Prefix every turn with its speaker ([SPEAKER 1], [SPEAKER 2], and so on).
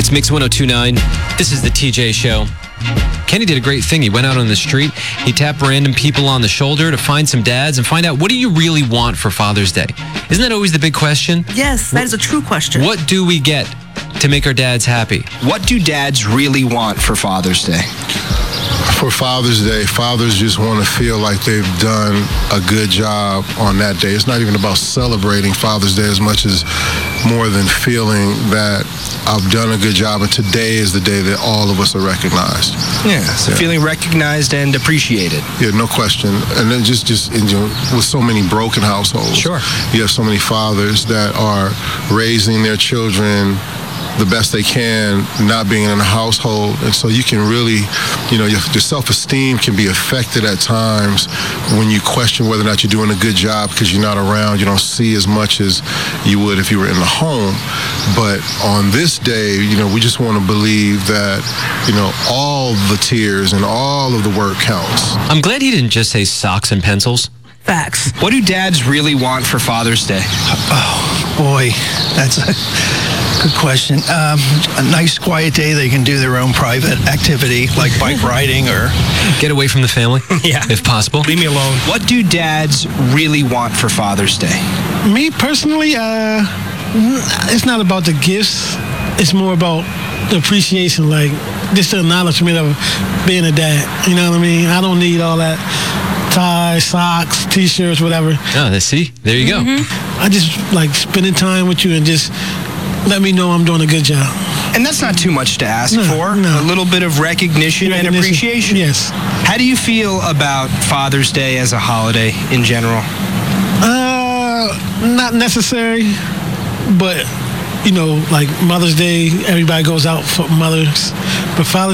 [SPEAKER 1] It's Mix 102.9. This is the TJ Show. Kenny did a great thing. He went out on the street. He tapped random people on the shoulder to find some dads and find out, what do you really want for Father's Day? Isn't that always the big question?
[SPEAKER 2] Yes, that is a true question.
[SPEAKER 1] What do we get to make our dads happy?
[SPEAKER 3] What do dads really want for Father's Day?
[SPEAKER 4] For Father's Day, fathers just want to feel like they've done a good job on that day. It's not even about celebrating Father's Day as much as more than feeling that I've done a good job, and today is the day that all of us are recognized.
[SPEAKER 3] Feeling recognized and appreciated.
[SPEAKER 4] Yeah, no question. And then just with so many broken households,
[SPEAKER 3] Sure.
[SPEAKER 4] You have so many fathers that are raising their children the best they can, not being in a household, and so you can really, your self-esteem can be affected at times when you question whether or not you're doing a good job because you're not around, you don't see as much as you would if you were in the home. But on this day, we just want to believe that, all the tears and all of the work counts.
[SPEAKER 1] I'm glad he didn't just say socks and pencils.
[SPEAKER 2] Facts.
[SPEAKER 3] What do dads really want for Father's Day?
[SPEAKER 5] Oh, boy, that's a good question. A nice quiet day they can do their own private activity, like bike riding or...
[SPEAKER 1] Get away from the family,
[SPEAKER 5] Yeah.
[SPEAKER 1] if possible.
[SPEAKER 5] Leave me alone.
[SPEAKER 3] What do dads really want for Father's Day?
[SPEAKER 6] Me personally, it's not about the gifts. It's more about the appreciation, like just the acknowledgement of being a dad. You know what I mean? I don't need all that ties, socks, T-shirts, whatever.
[SPEAKER 1] Oh, see? There you go.
[SPEAKER 6] I just like spending time with you and just let me know I'm doing a good job.
[SPEAKER 3] And that's not too much to ask
[SPEAKER 6] No,
[SPEAKER 3] for.
[SPEAKER 6] no.
[SPEAKER 3] A little bit of recognition and appreciation.
[SPEAKER 6] Yes.
[SPEAKER 3] How do you feel about Father's Day as a holiday in general?
[SPEAKER 6] Not necessary, but like Mother's Day, everybody goes out for mothers. But Father's